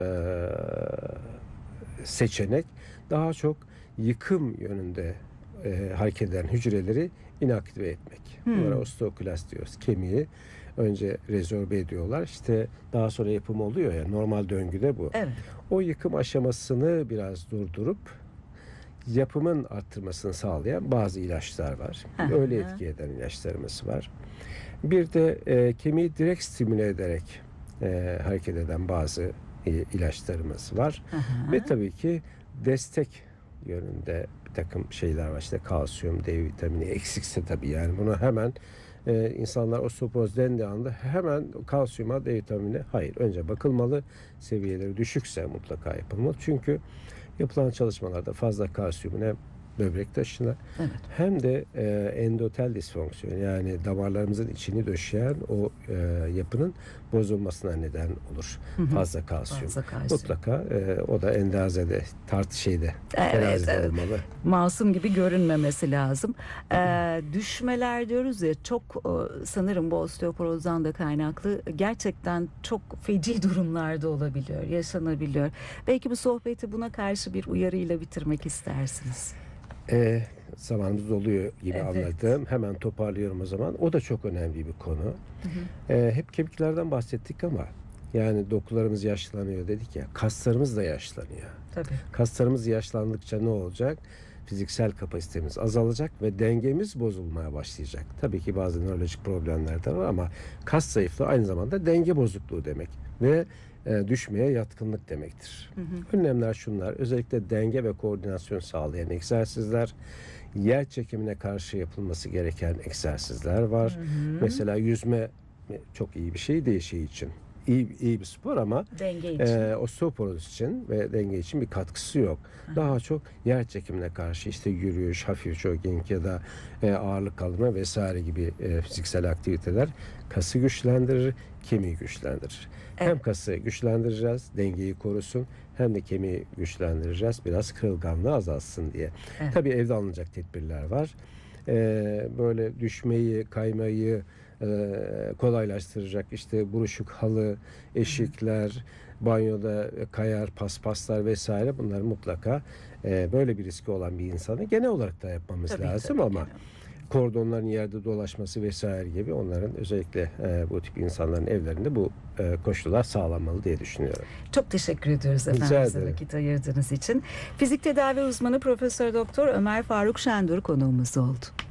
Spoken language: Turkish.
seçenek daha çok yıkım yönünde hareket eden hücreleri inaktive etmek. Bunlara osteoklast diyoruz. Kemiği önce rezorbe ediyorlar. İşte daha sonra yapım oluyor ya, normal döngüde bu. Evet. O yıkım aşamasını biraz durdurup yapımın arttırmasını sağlayan bazı ilaçlar var. Öyle etki eden ilaçlarımız var. Bir de kemiği direkt stimüle ederek hareket eden bazı ilaçlarımız var. Ve tabii ki destek yönünde bir takım şeyler var. İşte kalsiyum, D vitamini eksikse tabii, yani bunu hemen insanlar osteoporoz dendiği anda hemen kalsiyuma, D vitamini, hayır, önce bakılmalı. Seviyeleri düşükse mutlaka yapılmalı. Çünkü yapılan çalışmalarda fazla kalsiyumun hem böbrek taşına hem de endotel disfonksiyon, yani damarlarımızın içini döşeyen o yapının bozulmasına neden olur. Fazla kalsiyum. Mutlaka o da endazede, terazide olmalı. Masum gibi görünmemesi lazım. Düşmeler diyoruz ya, çok sanırım bu osteoporozdan da kaynaklı gerçekten çok feci durumlarda olabiliyor, yaşanabiliyor. Belki bu sohbeti buna karşı bir uyarıyla bitirmek istersiniz. Zamanımız doluyor gibi anladım. Hemen toparlıyorum o zaman. O da çok önemli bir konu. Hep kemiklerden bahsettik ama yani dokularımız yaşlanıyor dedik ya, kaslarımız da yaşlanıyor. Tabii. Kaslarımız yaşlandıkça ne olacak? Fiziksel kapasitemiz azalacak ve dengemiz bozulmaya başlayacak. Tabii ki bazı nörolojik problemler de var ama kas zayıflığı aynı zamanda denge bozukluğu demek ve düşmeye yatkınlık demektir. Önlemler şunlar: özellikle denge ve koordinasyon sağlayan egzersizler, yer çekimine karşı yapılması gereken egzersizler var. Mesela yüzme çok iyi bir şey değil şey için. İyi bir spor ama denge için. Osteoporoz için ve denge için bir katkısı yok. Daha çok yer çekimine karşı işte yürüyüş, hafif jogging ya da ağırlık kaldırma vesaire gibi fiziksel aktiviteler kası güçlendirir, kemiği güçlendirir. Hem kası güçlendireceğiz, dengeyi korusun, hem de kemiği güçlendireceğiz, biraz kırılganlığı azalsın diye. Tabii evde alınacak tedbirler var. Böyle düşmeyi, kaymayı kolaylaştıracak işte buruşuk halı, eşikler, banyoda kayar paspaslar vesaire, bunlar mutlaka böyle bir riski olan bir insanı genel olarak da yapmamız lazım ama kordonların yerde dolaşması vesaire gibi, onların özellikle bu tip insanların evlerinde bu koşullar sağlanmalı diye düşünüyorum. Çok teşekkür ediyoruz efendim bize vakit ayırdığınız için. Fizik tedavi uzmanı Profesör Doktor Ömer Faruk Şendur konuğumuz oldu.